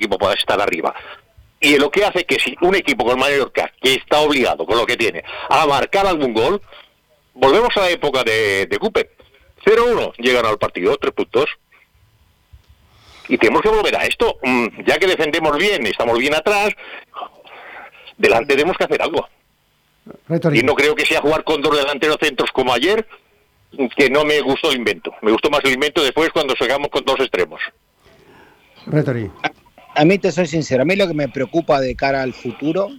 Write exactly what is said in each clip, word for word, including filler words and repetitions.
equipo pueda estar arriba. Y lo que hace que si un equipo con Mallorca, que está obligado con lo que tiene a marcar algún gol, volvemos a la época de, de Cooper. cero uno, llegan al partido, tres puntos. Y tenemos que volver a esto. Ya que defendemos bien, estamos bien atrás, delante tenemos que hacer algo. Retori. Y no creo que sea jugar con dos delanteros centros como ayer, que no me gustó el invento. Me gustó más el invento después cuando llegamos con dos extremos. Retori. A, a mí te soy sincero, a mí lo que me preocupa de cara al futuro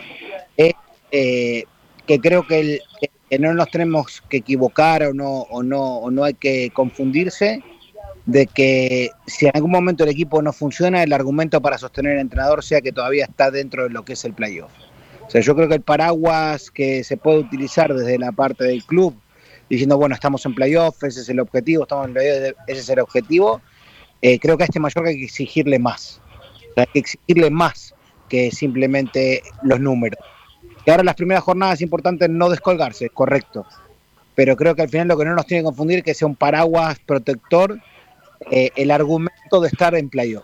es eh, que creo que, el, que no nos tenemos que equivocar o no, o no, o no hay que confundirse de que si en algún momento el equipo no funciona, el argumento para sostener al entrenador sea que todavía está dentro de lo que es el playoff. O sea, yo creo que el paraguas que se puede utilizar desde la parte del club, diciendo, bueno, estamos en playoff, ese es el objetivo, estamos en playoff, ese es el objetivo, eh, creo que a este Mallorca hay que exigirle más. O sea, hay que exigirle más que simplemente los números. Que ahora en las primeras jornadas es importante no descolgarse, correcto. Pero creo que al final lo que no nos tiene que confundir es que sea un paraguas protector Eh, el argumento de estar en playoff.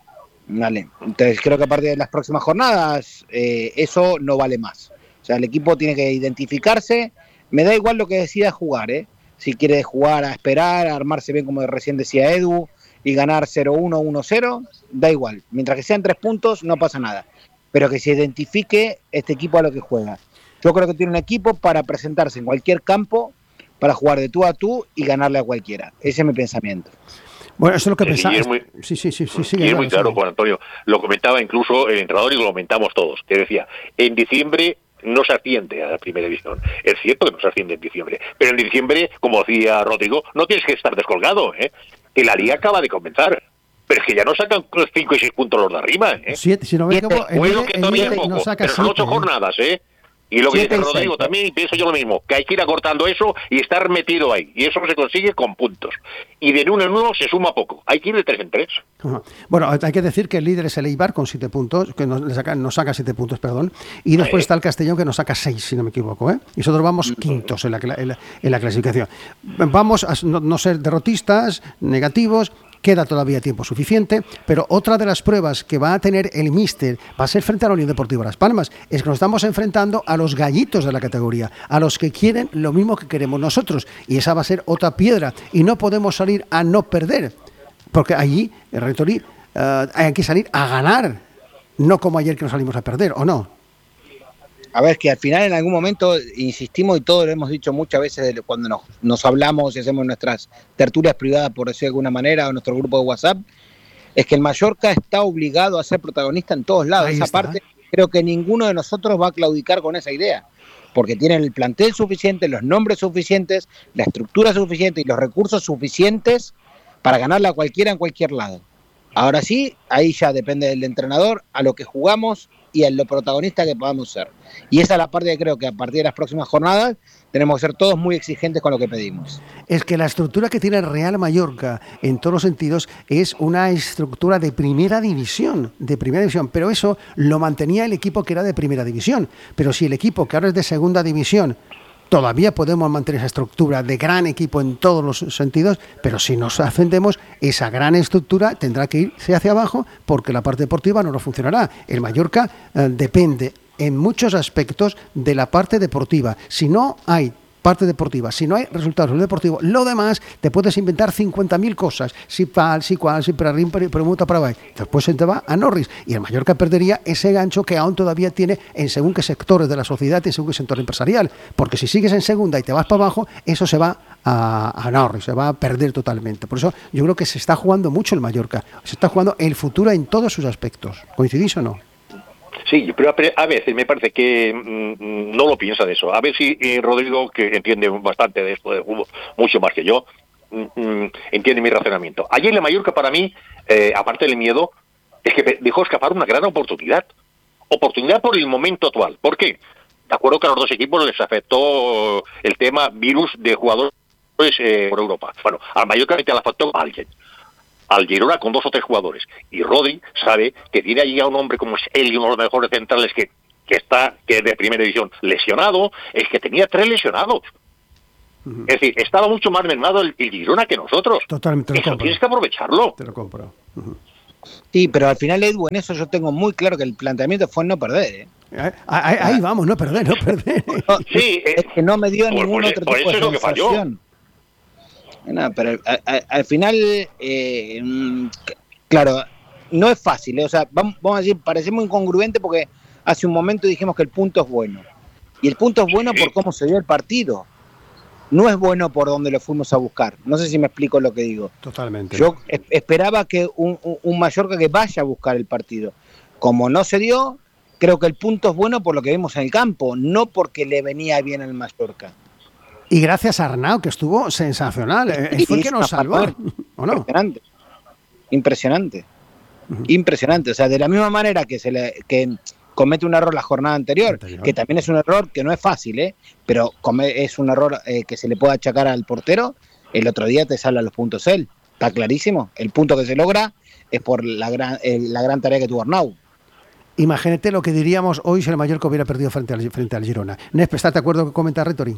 Vale. Entonces creo que a partir de las próximas jornadas eh, eso no vale más. O sea, el equipo tiene que identificarse. Me da igual lo que decida jugar, ¿eh? Si quiere jugar a esperar, a armarse bien como recién decía Edu y ganar cero uno, uno cero, da igual. Mientras que sean tres puntos no pasa nada. Pero que se identifique este equipo a lo que juega. Yo creo que tiene un equipo para presentarse en cualquier campo, para jugar de tú a tú y ganarle a cualquiera. Ese es mi pensamiento. Bueno, eso es lo que pensaba. Muy, sí, sí, sí, sí, sí. Y es muy claro, Juan Antonio. Lo comentaba incluso el entrenador y lo comentamos todos, que decía, en diciembre no se asciende a la primera división. Es cierto que no se asciende en diciembre, pero en diciembre, como decía Rodrigo, no tienes que estar descolgado, ¿eh? Que la liga acaba de comenzar. Pero es que ya no sacan cinco y seis puntos los de arriba, ¿eh? Siete, si no me equivoco, el bueno, que todavía es poco, no saca pero son siete, ocho ¿eh? jornadas, ¿eh? Y lo que Siete dice y Rodrigo seis, también, pienso yo lo mismo, que hay que ir acortando eso y estar metido ahí. Y eso se consigue con puntos. Y de uno en uno se suma poco. Hay que ir de tres en tres. Ajá. Bueno, hay que decir que el líder es el Eibar con siete puntos, que nos saca, nos saca siete puntos, perdón. Y después Sí. está el Castellón que nos saca seis, si no me equivoco, ¿eh? Y nosotros vamos quintos en la, en la, en la clasificación. Vamos a no, no ser derrotistas, negativos. Queda todavía tiempo suficiente, pero otra de las pruebas que va a tener el míster va a ser frente a la Unión Deportiva Las Palmas. Es que nos estamos enfrentando a los gallitos de la categoría, a los que quieren lo mismo que queremos nosotros. Y esa va a ser otra piedra. Y no podemos salir a no perder, porque allí, el Retori, uh, hay que salir a ganar, no como ayer que nos salimos a perder, ¿o no? A ver, que al final en algún momento, insistimos y todo lo hemos dicho muchas veces cuando nos, nos hablamos y hacemos nuestras tertulias privadas, por decir de alguna manera, o nuestro grupo de WhatsApp, es que el Mallorca está obligado a ser protagonista en todos lados. Ahí esa está. Parte, creo que ninguno de nosotros va a claudicar con esa idea, porque tienen el plantel suficiente, los nombres suficientes, la estructura suficiente y los recursos suficientes para ganarla a cualquiera en cualquier lado. Ahora sí, ahí ya depende del entrenador, a lo que jugamos y a lo protagonista que podamos ser. Y esa es la parte que creo que a partir de las próximas jornadas tenemos que ser todos muy exigentes con lo que pedimos. Es que la estructura que tiene el Real Mallorca, en todos los sentidos, es una estructura de primera división, de primera división, pero eso lo mantenía el equipo que era de primera división. Pero si el equipo que ahora es de segunda división, todavía podemos mantener esa estructura de gran equipo en todos los sentidos, pero si nos ascendemos, esa gran estructura tendrá que irse hacia abajo porque la parte deportiva no nos funcionará. El Mallorca eh, depende en muchos aspectos de la parte deportiva. Si no hay parte deportiva, si no hay resultados deportivos, lo demás te puedes inventar cincuenta mil cosas, si tal, si cual, si para pregunta para abajo. Después se te va a Norris y el Mallorca perdería ese gancho que aún todavía tiene en según qué sectores de la sociedad y en según qué sector empresarial, porque si sigues en segunda y te vas para abajo, eso se va a, a Norris, se va a perder totalmente. Por eso yo creo que se está jugando mucho el Mallorca, se está jugando el futuro en todos sus aspectos. ¿Coincidís o no? Sí, pero a veces me parece que mmm, no lo piensa de eso. A ver si eh, Rodrigo, que entiende bastante de esto de fútbol, mucho más que yo, mmm, entiende mi razonamiento. Ayer en Mallorca, para mí, eh, aparte del miedo, es que dejó escapar una gran oportunidad. Oportunidad por el momento actual. ¿Por qué? De acuerdo que a los dos equipos les afectó el tema virus de jugadores eh, por Europa. Bueno, al Mallorca le afectó a alguien. Al Girona con dos o tres jugadores. Y Rodri sabe que tiene allí a un hombre como es él y uno de los mejores centrales que, que está que es de primera división lesionado, es que tenía tres lesionados. Uh-huh. Es decir, estaba mucho más mermado el, el Girona que nosotros. Totalmente. Eso tienes que aprovecharlo. Te lo compro. Uh-huh. Sí, pero al final, Edu, en eso yo tengo muy claro que el planteamiento fue no perder, ¿eh? Ahí, ahí vamos, no perder, no perder. No, Sí, es que no me dio por, ningún por, otro por tipo eso de es lo que falló. sensación. No, pero a, a, al final, eh, mm, claro, no es fácil, ¿eh? O sea, vamos, vamos a decir, parece muy incongruente porque hace un momento dijimos que el punto es bueno. Y el punto es bueno por cómo se dio el partido. No es bueno por donde lo fuimos a buscar. No sé si me explico lo que digo. Totalmente. Yo es, esperaba que un, un Mallorca que vaya a buscar el partido. Como no se dio, creo que el punto es bueno por lo que vimos en el campo, no porque le venía bien al Mallorca. Y gracias a Arnau, que estuvo sensacional. Él fue el que nos salvó, ¿o no? Impresionante. Impresionante. Uh-huh. Impresionante. O sea, de la misma manera que se le que comete un error la jornada anterior, anterior, que también es un error que no es fácil, ¿eh? Pero come, es un error eh, que se le puede achacar al portero, el otro día te sale a los puntos él. Está clarísimo. El punto que se logra es por la gran, eh, la gran tarea que tuvo Arnau. Imagínate lo que diríamos hoy si el Mallorca hubiera perdido frente al, frente al Girona. Nespe, ¿estás de acuerdo con comentar Retori?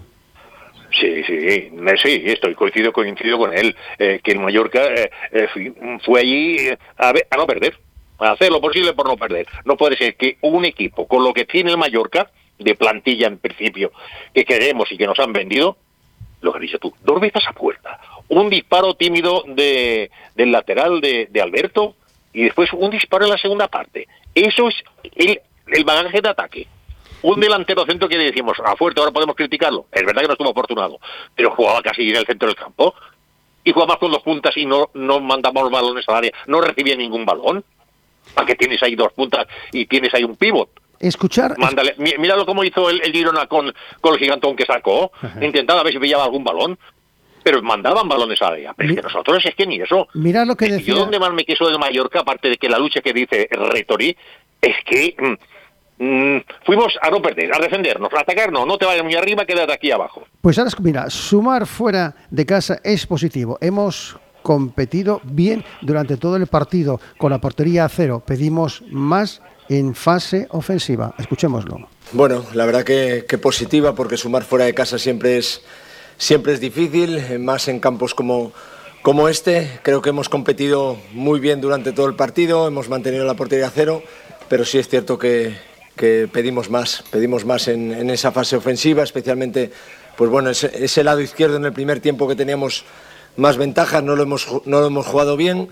Sí, sí, sí, estoy coincido, coincido con él, eh, que el Mallorca eh, eh, fue allí a, ver, a no perder, a hacer lo posible por no perder. No puede ser que un equipo, con lo que tiene el Mallorca, de plantilla en principio, que queremos y que nos han vendido, lo que has dicho tú, dos veces a puerta, un disparo tímido de, del lateral de, de Alberto y después un disparo en la segunda parte. Eso es el, el bagaje de ataque. Un delantero centro que decimos, a fuerte, ahora podemos criticarlo. Es verdad que no estuvo afortunado, pero jugaba casi en el centro del campo. Y jugaba con dos puntas y no, no mandamos balones al área. No recibía ningún balón. ¿Para qué tienes ahí dos puntas y tienes ahí un pívot? Escuchar... Mándale, míralo cómo hizo el, el Girona con, con el gigantón que sacó. Intentaba a ver si pillaba algún balón. Pero mandaban balones al área. Pero es que nosotros es que ni eso. Mira lo que decía... Yo donde más me queso del Mallorca, aparte de que la lucha que dice Retori, es que... Mmm, Mm, fuimos a no perder, a defendernos, a atacarnos, no te vayas muy arriba, quédate aquí abajo. Pues ahora, mira, sumar fuera de casa es positivo. Hemos competido bien durante todo el partido con la portería a cero. Pedimos más en fase ofensiva. Escuchémoslo. Bueno, la verdad que, que positiva, porque sumar fuera de casa siempre es, siempre es difícil, más en campos como, como este. Creo que hemos competido muy bien durante todo el partido, hemos mantenido la portería a cero, pero sí es cierto que que pedimos más, pedimos más en, en esa fase ofensiva, especialmente pues bueno, ese, ese lado izquierdo en el primer tiempo que teníamos más ventajas, no lo hemos, no lo hemos jugado bien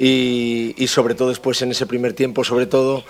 y, y sobre todo después en ese primer tiempo, sobre todo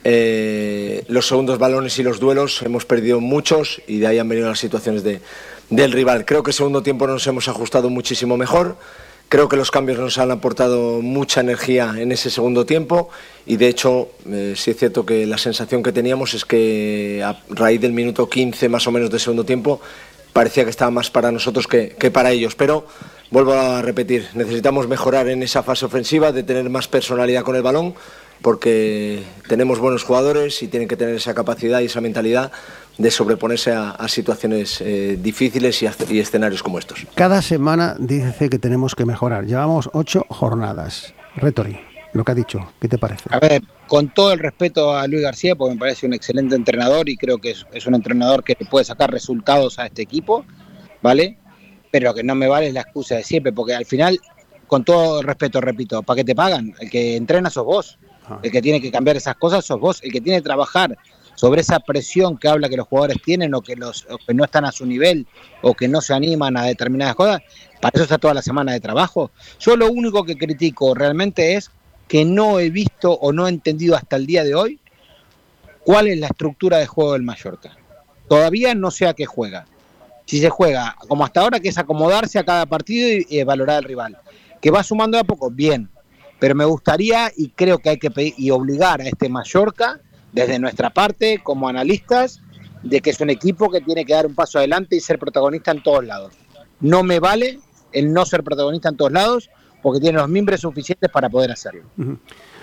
eh, los segundos balones y los duelos, hemos perdido muchos y de ahí han venido las situaciones de, del rival. Creo que el segundo tiempo nos hemos ajustado muchísimo mejor. Creo que los cambios nos han aportado mucha energía en ese segundo tiempo y de hecho eh, sí es cierto que la sensación que teníamos es que a raíz del minuto quince más o menos del segundo tiempo parecía que estaba más para nosotros que, que para ellos, pero vuelvo a repetir, necesitamos mejorar en esa fase ofensiva, de tener más personalidad con el balón, porque tenemos buenos jugadores y tienen que tener esa capacidad y esa mentalidad de sobreponerse a, a situaciones eh, difíciles y, a, y escenarios como estos. Cada semana dice que tenemos que mejorar. Llevamos ocho jornadas. Retori, lo que ha dicho, ¿qué te parece? A ver, con todo el respeto a Luis García, porque me parece un excelente entrenador y creo que es, es un entrenador que puede sacar resultados a este equipo, ¿vale? Pero que no me vale la excusa de siempre, porque al final, con todo el respeto, repito, ¿para qué te pagan? El que entrena sos vos, ah. El que tiene que cambiar esas cosas sos vos, el que tiene que trabajar sobre esa presión que habla que los jugadores tienen o que, los, o que no están a su nivel o que no se animan a determinadas cosas, para eso está toda la semana de trabajo. Yo lo único que critico realmente es que no he visto o no he entendido hasta el día de hoy cuál es la estructura de juego del Mallorca. Todavía no sé a qué juega. Si se juega como hasta ahora, que es acomodarse a cada partido y, y valorar al rival. Que va sumando de a poco, bien. Pero me gustaría y creo que hay que pedir y obligar a este Mallorca desde nuestra parte, como analistas, de que es un equipo que tiene que dar un paso adelante y ser protagonista en todos lados. No me vale el no ser protagonista en todos lados, porque tiene los mimbres suficientes para poder hacerlo. Uh-huh.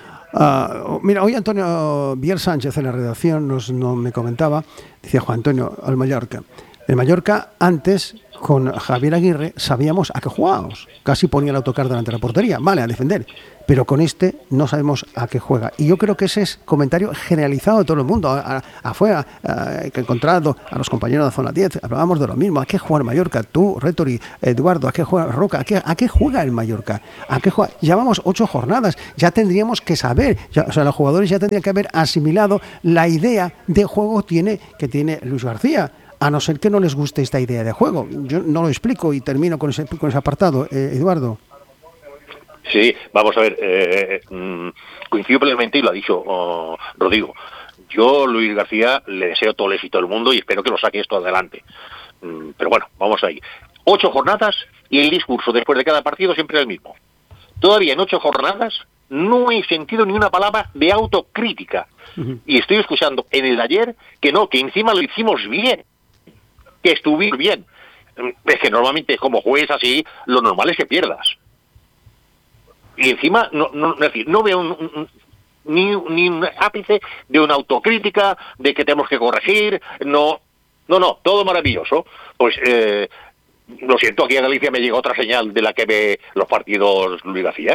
Uh, mira, hoy Antonio Biel Sánchez en la redacción nos, nos me comentaba, decía Juan Antonio al Mallorca, El Mallorca, antes, con Javier Aguirre, sabíamos a qué jugábamos. Casi ponía el autocar delante de la portería, vale, a defender. Pero con este no sabemos a qué juega. Y yo creo que ese es comentario generalizado de todo el mundo. A, a, afuera, a, que he encontrado a los compañeros de Zona diez, hablábamos de lo mismo. ¿A qué juega el Mallorca? Tú, Rétori, Eduardo, ¿a qué juega Roca? ¿A qué, a qué juega el Mallorca? ¿A qué juega? Llevamos ocho jornadas. Ya tendríamos que saber, ya, o sea, los jugadores ya tendrían que haber asimilado la idea de juego tiene, que tiene Luis García. A no ser que no les guste esta idea de juego. Yo no lo explico y termino con ese, con ese apartado. Eh, Eduardo. Sí, vamos a ver. Eh, eh, coincido plenamente y lo ha dicho oh, Rodrigo. Yo, Luis García, le deseo todo el éxito del mundo y espero que lo saque esto adelante. Mm, pero bueno, vamos ahí. Ocho jornadas y el discurso después de cada partido siempre es el mismo. Todavía en ocho jornadas no he sentido ni una palabra de autocrítica. Uh-huh. Y estoy escuchando en el de ayer que no, que encima lo hicimos bien. Que estuvimos bien. Es que normalmente como juegues así, lo normal es que pierdas. Y encima no, no, es decir, no veo un, un, ni, ni un ápice de una autocrítica, de que tenemos que corregir, no, no, no, todo maravilloso. Pues eh, lo siento, aquí en Galicia me llega otra señal de la que ve los partidos Luis García.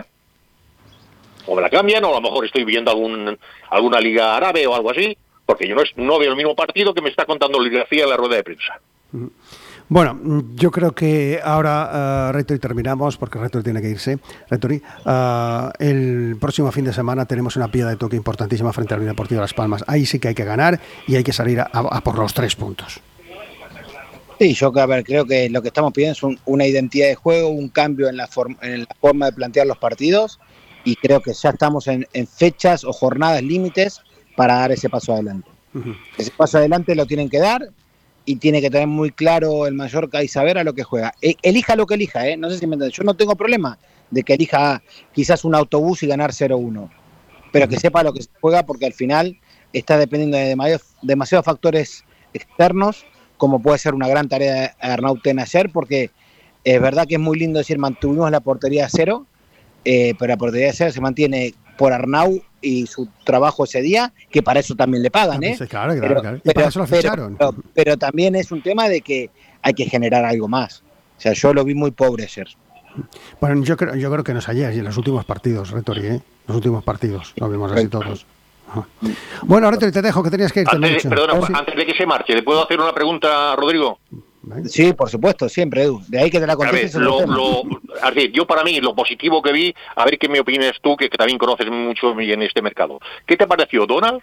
O me la cambian, o a lo mejor estoy viendo algún alguna liga árabe o algo así, porque yo no, es, no veo el mismo partido que me está contando Luis García en la rueda de prensa. Bueno, yo creo que ahora, uh, Rétori, terminamos, porque Rétori tiene que irse. Rétori, uh, el próximo fin de semana tenemos una piedra de toque importantísima frente al Unión Deportiva Las Palmas. Ahí sí que hay que ganar y hay que salir a, a, a por los tres puntos. Sí, yo a ver, creo que lo que estamos pidiendo es un, una identidad de juego, un cambio en la, form, en la forma de plantear los partidos, y creo que ya estamos en, en fechas o jornadas límites para dar ese paso adelante. Uh-huh. Ese paso adelante lo tienen que dar y tiene que tener muy claro el Mallorca y saber a lo que juega. E- elija lo que elija, ¿eh? No sé si me entiendes. Yo no tengo problema de que elija quizás un autobús y ganar cero uno, pero que sepa lo que se juega, porque al final está dependiendo de demasiados, demasiados factores externos, como puede ser una gran tarea de Arnau Ten ayer, porque es verdad que es muy lindo decir mantuvimos la portería a cero, eh, pero la portería a cero se mantiene por Arnau y su trabajo ese día, que para eso también le pagan, ¿eh? Sí, claro, claro, pero, claro. Y pero, para eso lo ficharon. Pero, pero, pero también es un tema de que hay que generar algo más. O sea, yo lo vi muy pobre ayer. Bueno, yo creo, yo creo que nos ayer y en los últimos partidos, Rétori, ¿eh? Los últimos partidos, lo vimos así todos. Ajá. Bueno, Rétori, te dejo, que tenías que irte. Antes, perdona, sí. Antes de que se marche, ¿le puedo hacer una pregunta a Rodrigo? Sí, por supuesto, siempre, Edu. De ahí que te la contestes. A ver, lo, lo, a ver, yo para mí, lo positivo que vi, a ver qué me opinas tú, que, que también conoces mucho en este mercado. ¿Qué te pareció Donald,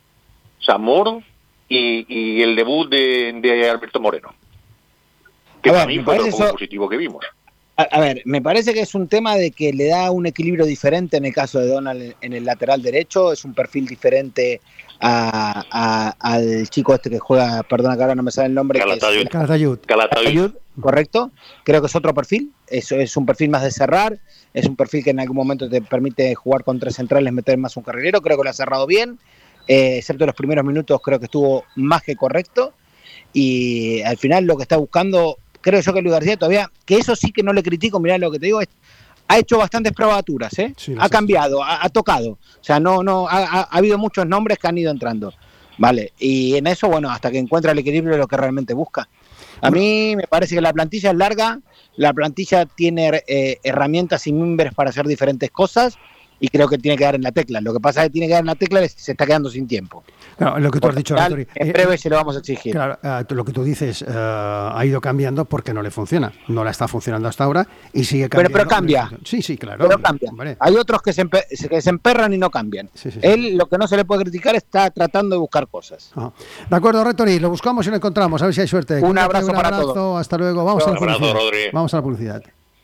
Zamor y, y el debut de, de Alberto Moreno? Que a para ver, mí fue lo eso... positivo que vimos. A, a ver, me parece que es un tema de que le da un equilibrio diferente en el caso de Donald en el lateral derecho, es un perfil diferente a, a, al chico este que juega, perdona que ahora no me sale el nombre. Calatayud. Calatayud. Calatayud. Correcto. Creo que es otro perfil, es, es un perfil más de cerrar, es un perfil que en algún momento te permite jugar con tres centrales, meter más un carrilero, creo que lo ha cerrado bien, eh, excepto los primeros minutos creo que estuvo más que correcto, y al final lo que está buscando, creo yo que Luis García todavía, que eso sí que no le critico, mirá lo que te digo, es, ha hecho bastantes probaturas, ¿eh? Sí, ha cambiado, ha, ha tocado, o sea, no, no, ha, ha, ha habido muchos nombres que han ido entrando, ¿vale? Y en eso, bueno, hasta que encuentra el equilibrio de lo que realmente busca. A mí me parece que la plantilla es larga, la plantilla tiene eh, herramientas y mimbres para hacer diferentes cosas, y creo que tiene que dar en la tecla. Lo que pasa es que tiene que dar en la tecla es que se está quedando sin tiempo. Claro, lo que tú has dicho, Rétori, en breve eh, se lo vamos a exigir. Claro, uh, lo que tú dices uh, ha ido cambiando porque no le funciona. No la está funcionando hasta ahora y sigue cambiando. Pero, pero cambia. Sí, sí, claro. Pero cambia. Hombre. Hay otros que se, empe- que se emperran y no cambian. Sí, sí, sí. Él, lo que no se le puede criticar, está tratando de buscar cosas. Ajá. De acuerdo, Rétori, lo buscamos y lo encontramos. A ver si hay suerte. Un Cuídate, abrazo, un abrazo para todos. Hasta luego. Vamos un a la abrazo, publicidad. Rodri. Vamos a la publicidad.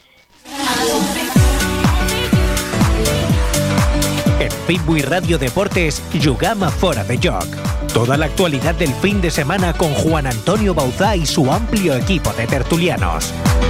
En Pitbull Radio Deportes, jugam a Fora de Joc. Toda la actualidad del fin de semana con Juan Antonio Bauzá y su amplio equipo de tertulianos.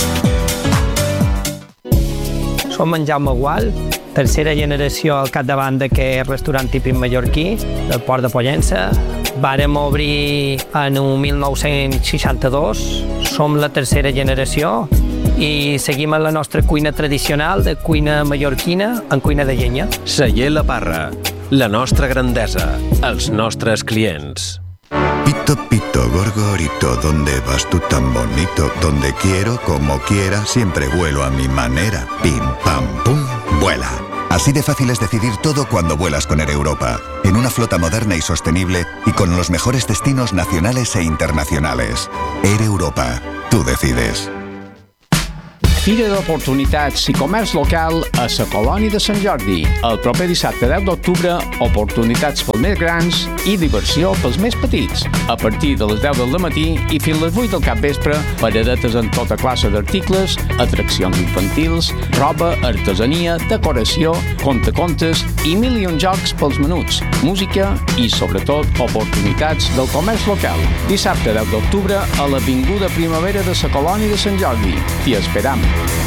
Som en Jaume Gual, tercera generació al capdavant d'aquest restaurant típic mallorquí, del Port de Pollença. Vàrem obrir en el mil nou-cents seixanta-dos, som la tercera generació i seguim en la nostra cuina tradicional de cuina mallorquina en cuina de llenya. Celler La Parra, la nostra grandesa, els nostres clients. Pito, pito, gorgorito, ¿dónde vas tú tan bonito? Donde quiero, como quiera, siempre vuelo a mi manera. Pim, pam, pum, vuela. Así de fácil es decidir todo cuando vuelas con Air Europa, en una flota moderna y sostenible y con los mejores destinos nacionales e internacionales. Air Europa, tú decides. Fira d'Oportunitats i Comerç Local a la Colònia de Sant Jordi. El proper dissabte deu d'octubre, oportunitats pels més grans i diversió pels més petits. A partir de les deu del matí i fins les vuit del capvespre, paradetes en tota classe d'articles, atraccions infantils, roba, artesania, decoració, contacontes i mil i un jocs pels menuts, música i, sobretot, oportunitats del comerç local. Dissabte deu d'octubre a l'Avinguda Primavera de la Colònia de Sant Jordi. T'hi esperam.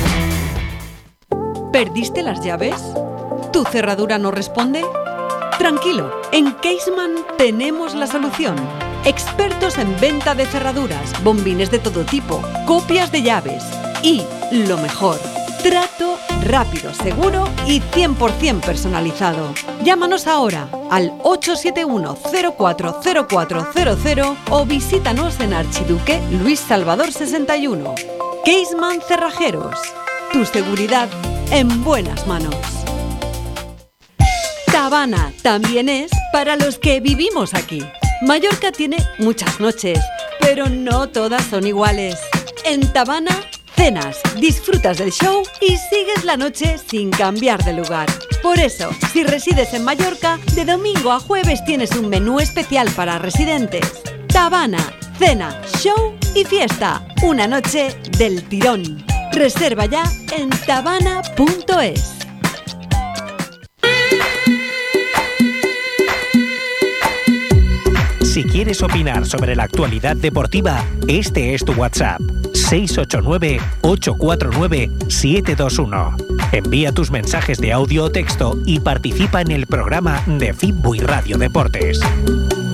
¿Perdiste las llaves? ¿Tu cerradura no responde? Tranquilo, en Caseman tenemos la solución. Expertos en venta de cerraduras, bombines de todo tipo, copias de llaves y, lo mejor, trato rápido, seguro y cien por ciento personalizado. Llámanos ahora al ocho siete uno cero cuatro cero cuatro cero cero o visítanos en Archiduque Luis Salvador sesenta y uno. Caseman Cerrajeros. Tu seguridad en buenas manos. Tabana también es para los que vivimos aquí. Mallorca tiene muchas noches, pero no todas son iguales. En Tabana, cenas, disfrutas del show y sigues la noche sin cambiar de lugar. Por eso, si resides en Mallorca, de domingo a jueves tienes un menú especial para residentes. Tabana, cena, show y fiesta. Una noche del tirón. Reserva ya en tabana punto es. Si quieres opinar sobre la actualidad deportiva, este es tu WhatsApp: seis ocho nueve ocho cuatro nueve siete dos uno. Envía tus mensajes de audio o texto y participa en el programa de Fitbuy Radio Deportes.